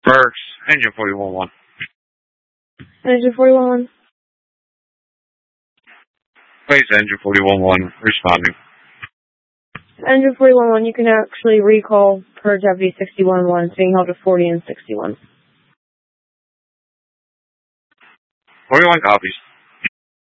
Burks, engine 41-1. Engine 41-1. Please, engine 41-1, responding. Engine 41-1, you can actually recall per Deputy 61-1. It's being held at 40 and 61. 41 copies.